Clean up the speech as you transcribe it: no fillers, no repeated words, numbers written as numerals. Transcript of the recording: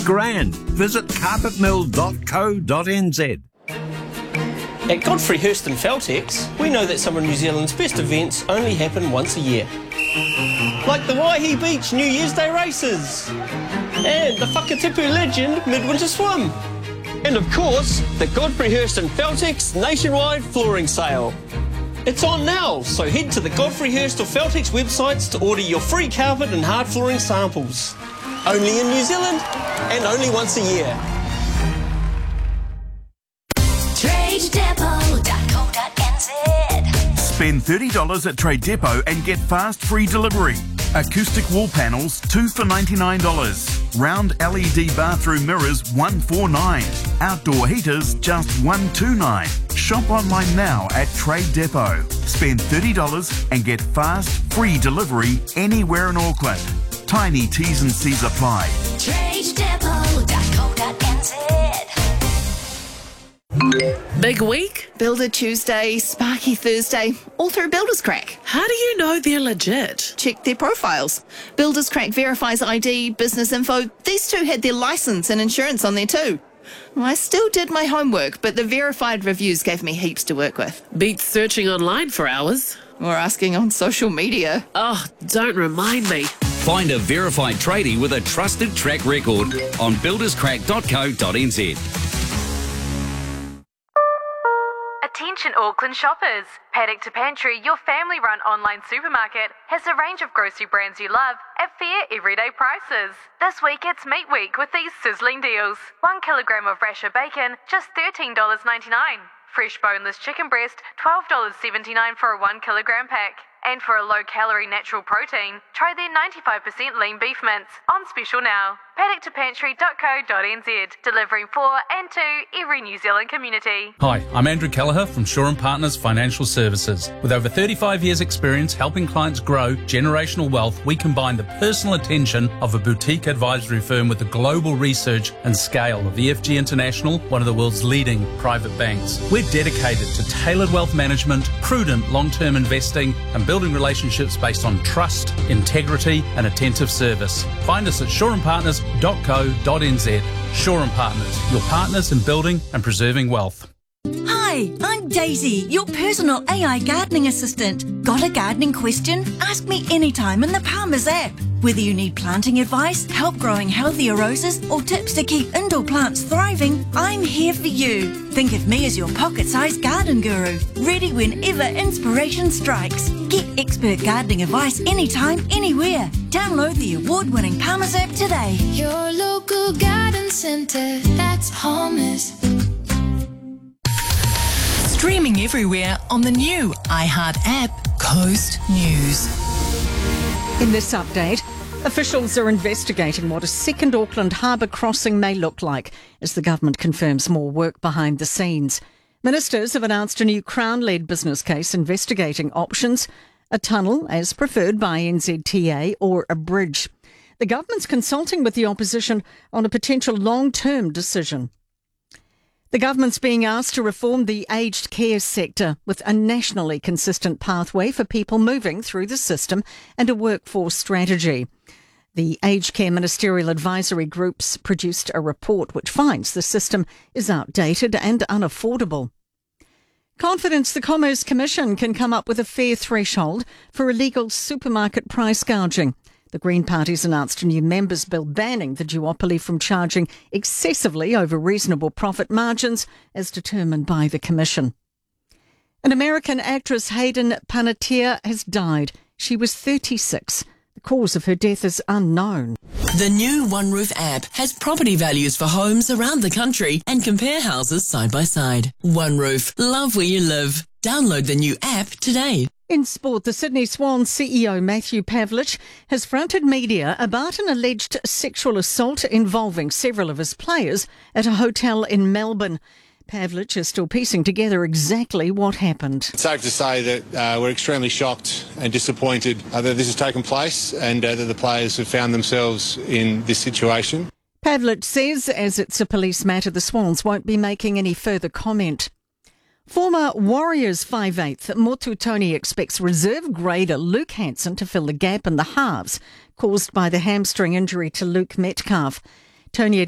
grand. Visit carpetmill.co.nz. At Godfrey Hirst and Feltex, we know that some of New Zealand's best events only happen once a year. Like the Waihi Beach New Year's Day races, and the Whakatipu Legend Midwinter Swim. And of course, the Godfrey Hirst and Feltex nationwide flooring sale. It's on now, so head to the Godfrey Hirst or Feltex websites to order your free carpet and hard flooring samples. Only in New Zealand, and only once a year. TradeDepot.co.nz. Spend $30 at Trade Depot and get fast free delivery. Acoustic wall panels, 2 for $99. Round LED bathroom mirrors, $149. Outdoor heaters, just $129. Shop online now at Trade Depot. Spend $30 and get fast free delivery anywhere in Auckland. Tiny T's and C's apply. TradeDepot.co.nz. Big week? Builder Tuesday, Sparky Thursday, all through Builders Crack. How do you know they're legit? Check their profiles. Builders Crack verifies ID, business info. These two had their licence and insurance on there too. I still did my homework, but the verified reviews gave me heaps to work with. Beats searching online for hours. Or asking on social media. Oh, don't remind me. Find a verified tradie with a trusted track record on builderscrack.co.nz. Attention Auckland shoppers. Paddock to Pantry, your family-run online supermarket, has a range of grocery brands you love at fair everyday prices. This week it's Meat Week with these sizzling deals. 1 kilogram of rasher bacon, just $13.99. Fresh boneless chicken breast, $12.79 for a 1 kilogram pack. And for a low-calorie natural protein, try their 95% lean beef mince, on special now. paddocktoPantry.co.nz, delivering for and to every New Zealand community. Hi, I'm Andrew Kelleher from Shore & Partners Financial Services. With over 35 years' experience helping clients grow generational wealth, we combine the personal attention of a boutique advisory firm with the global research and scale of EFG International, one of the world's leading private banks. We're dedicated to tailored wealth management, prudent long-term investing, and building relationships based on trust, integrity, and attentive service. Find us at shoreandpartners.co.nz. Shore & Partners, your partners in building and preserving wealth. Hi, I'm Daisy, your personal AI gardening assistant. Got a gardening question? Ask me anytime in the Palmer's app. Whether you need planting advice, help growing healthier roses, or tips to keep indoor plants thriving, I'm here for you. Think of me as your pocket-sized garden guru, ready whenever inspiration strikes. Get expert gardening advice anytime, anywhere. Download the award-winning Palmer's app today. Your local garden centre, that's Palmer's. Streaming everywhere on the new iHeart app, Coast News. In this update, officials are investigating what a second Auckland harbour crossing may look like as the government confirms more work behind the scenes. Ministers have announced a new Crown-led business case investigating options, a tunnel as preferred by NZTA or a bridge. The government's consulting with the opposition on a potential long-term decision. The government's being asked to reform the aged care sector with a nationally consistent pathway for people moving through the system and a workforce strategy. The Aged Care Ministerial Advisory Groups produced a report which finds the system is outdated and unaffordable. Confidence the Commerce Commission can come up with a fair threshold for illegal supermarket price gouging. The Green Party's announced a new members' bill banning the duopoly from charging excessively over reasonable profit margins as determined by the Commission. An American actress, Hayden Panettiere, has died. She was 36. The cause of her death is unknown. The new OneRoof app has property values for homes around the country and compare houses side by side. OneRoof, love where you live. Download the new app today. In sport, the Sydney Swans CEO Matthew Pavlich has fronted media about an alleged sexual assault involving several of his players at a hotel in Melbourne. Pavlich is still piecing together exactly what happened. It's safe to say that we're extremely shocked and disappointed that this has taken place and that the players have found themselves in this situation. Pavlich says, as it's a police matter, the Swans won't be making any further comment. Former Warriors 5/8 Motu Tony expects reserve grader Luke Hanson to fill the gap in the halves caused by the hamstring injury to Luke Metcalf. Tony